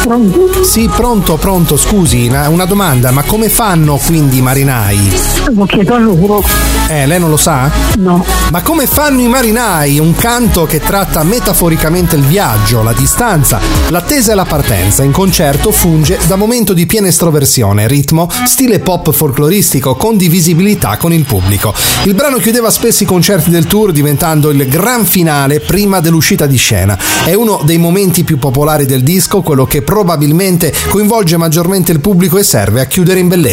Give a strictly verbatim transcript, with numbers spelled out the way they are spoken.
Pronto? Sì, pronto, pronto, scusi, una, una domanda, ma come fanno quindi i marinai? Lo chiedo a loro. Eh, lei non lo sa? No. Ma come fanno i marinai? Un canto che tratta metaforicamente il viaggio, la distanza, l'attesa e la partenza. In concerto funge da momento di piena estroversione, ritmo, stile pop folcloristico, condivisibilità con il pubblico. Il brano chiudeva spesso i concerti del tour, diventando il gran finale prima dell'uscita di scena. È uno dei momenti più popolari del disco, quello che probabilmente coinvolge maggiormente il pubblico e serve a chiudere in bellezza